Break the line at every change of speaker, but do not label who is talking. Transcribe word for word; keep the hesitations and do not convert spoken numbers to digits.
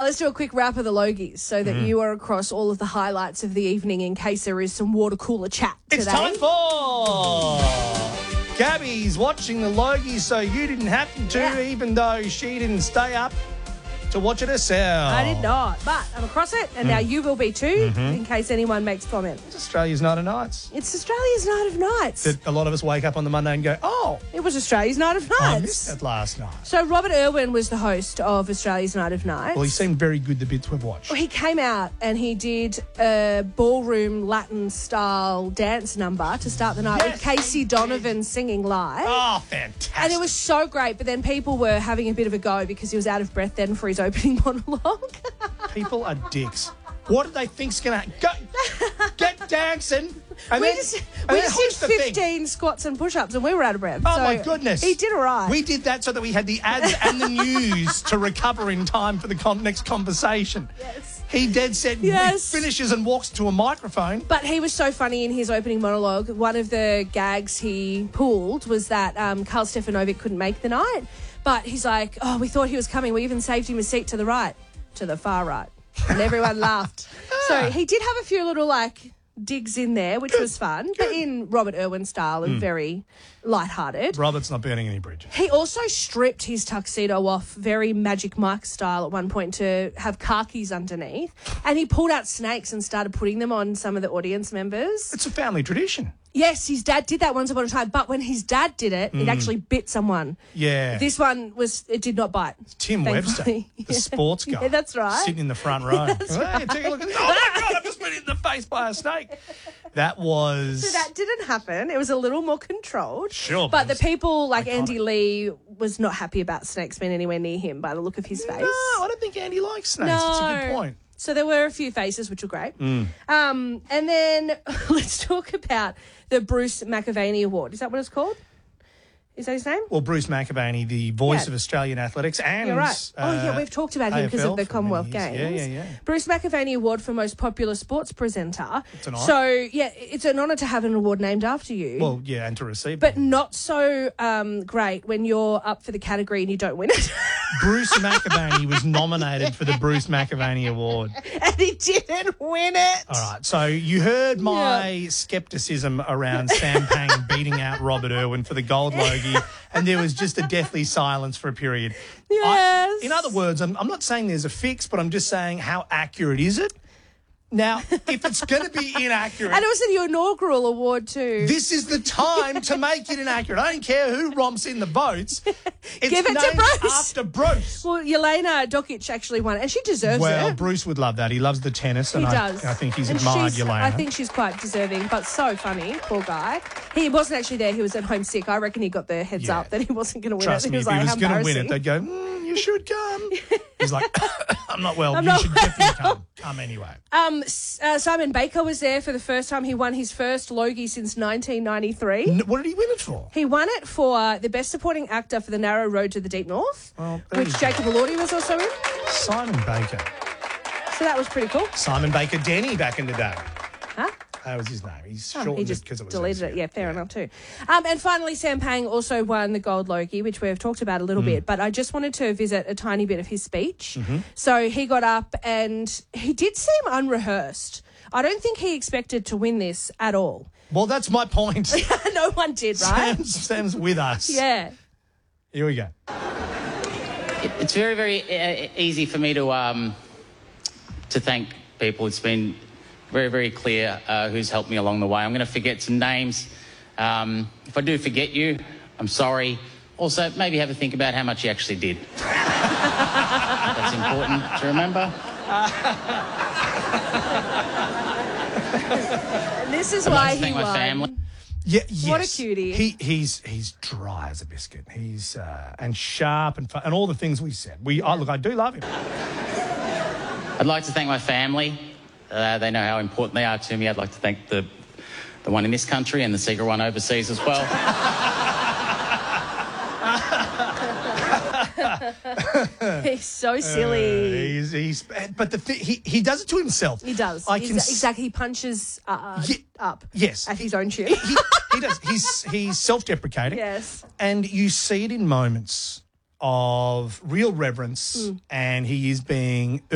let's do a quick wrap of the Logies so that mm. you are across all of the highlights of the evening in case there is some water cooler chat today.
It's time for Gabby's watching the Logies, so you didn't have to, yeah. even though she didn't stay up to watch it herself.
I did not, but I'm across it, and mm. now you will be too, mm-hmm. in case anyone makes comment.
It's Australia's Night of Nights.
It's Australia's Night of Nights.
That a lot of us wake up on the Monday and go, oh.
It was Australia's Night of Nights.
I missed that last night.
So Robert Irwin was the host of Australia's Night of Nights.
Well, he seemed very good, the bits we've watched.
Well, he came out and he did a ballroom Latin-style dance number to start the night yes, with Casey Donovan singing live.
Oh, fantastic.
And it was so great, but then people were having a bit of a go because he was out of breath then for his opening monologue.
People are dicks. What do they think's going to go? Get dancing. And
we
then,
just,
and
we
then
just did fifteen squats and push-ups and we were out of breath.
Oh,
so
my goodness.
He did all right.
We did that so that we had the ads and the news to recover in time for the con- next conversation.
Yes.
He dead set
yes.
finishes and walks to a microphone.
But he was so funny in his opening monologue. One of the gags he pulled was that um, Karl Stefanovic couldn't make the night. But he's like, oh, we thought he was coming. We even saved him a seat to the right. To the far right. And everyone laughed. So he did have a few little, like, digs in there, which
Good.
was fun, but in Robert Irwin style and mm. very lighthearted.
Robert's not burning any bridges.
He also stripped his tuxedo off very Magic Mike style at one point to have khakis underneath, and he pulled out snakes and started putting them on some of the audience members.
It's a family tradition.
Yes, his dad did that once upon a time, but when his dad did it, mm. it actually bit someone.
Yeah.
This one, was it did not bite.
Tim
thankfully.
Webster, the sports guy.
Yeah, that's right.
Sitting in the front row.
That's
hey,
right.
Take a look at this. Oh, my God, I've just been hit in the face by a snake. That was...
So that didn't happen. It was a little more controlled.
Sure.
But the people like
iconic.
Andy Lee was not happy about snakes being anywhere near him by the look of his face.
No, I don't think Andy likes snakes.
No.
It's a good point.
So there were a few faces, which were great.
Mm.
Um, and then let's talk about the Bruce McAvaney Award. Is that what it's called? Is that his name?
Well, Bruce McAvaney, the voice
yeah.
of Australian athletics, and
yeah, right.
uh,
oh yeah, we've talked about him because of the Commonwealth Games.
Yeah, yeah, yeah.
Bruce McAvaney Award for most popular sports presenter.
It's an honour.
So yeah, it's an honour to have an award named after you.
Well, yeah, and to receive.
But
it.
not so um, great when you're up for the category and you don't win it.
Bruce McAvaney was nominated for the Bruce McAvaney Award.
And he didn't win it.
All right, so you heard my
yeah.
scepticism around Sam Pang beating out Robert Irwin for the gold Logie, and there was just a deathly silence for a period.
Yes.
I, in other words, I'm, I'm not saying there's a fix, but I'm just saying how accurate is it? Now, if it's going to be inaccurate...
And it was an inaugural award too.
This is the time to make it inaccurate. I don't care who romps in the votes. It's
Give it to Bruce.
after Bruce.
Well, Yelena Dokic actually won, and she deserves
well,
it.
Well, Bruce would love that. He loves the tennis, and
he
I,
does.
I think he's
and
admired
she's,
Yelena.
I think she's quite deserving, but so funny, poor guy. He wasn't actually there. He was at home sick. I reckon he got the heads
yeah.
up that he wasn't going to win
Trust
it.
me,
He was
if
like,
he was
going to
win it, they'd go, mm, you should come. He's like, I'm not well.
I'm
you
not
should
well.
definitely come. Come anyway.
Um, uh, Simon Baker was there for the first time. He won his first Logie since nineteen ninety-three.
N- what did he win it for?
He won it for the Best Supporting Actor for The Narrow Road to the Deep North,
well,
which Jacob Elordi was also in.
Simon Baker.
So that was pretty cool.
Simon Baker Denny back in the day.
Huh?
That was his name. He's
Oh,
shortened
he
it
just
because it was
deleted
easier.
it. Yeah, fair yeah. enough too. Um, and finally, Sam Pang also won the Gold Logie, which we've talked about a little mm. bit. But I just wanted to visit a tiny bit of his speech.
Mm-hmm.
So he got up and he did seem unrehearsed. I don't think he expected to win this at all.
Well, that's my point.
No one did, right?
Sam's, Sam's with us.
Yeah.
Here we go.
It, it's very, very uh, easy for me to um, to thank people. It's been very, very clear uh, who's helped me along the way. I'm going to forget some names. Um, if I do forget you, I'm sorry. Also, maybe have a think about how much you actually did. That's important to remember.
This is
I'd
why
like to
he
thank
won.
my family.
Yeah, yes.
What a cutie.
He, he's he's dry as a biscuit. He's uh, and sharp and fun, and all the things we said. We I, look, I do love him.
I'd like to thank my family. Uh, they know how important they are to me. I'd like to thank the the one in this country and the secret one overseas as well.
He's so silly.
Uh, he's, he's, but the thi- he he does it to himself.
He does.
I
He's-
can s-
exactly. He punches uh,
Ye-
up.
Yes.
At his own tune.
he, he does. He's he's self-deprecating.
Yes.
And you see it in moments of real reverence,
Mm.
and he is being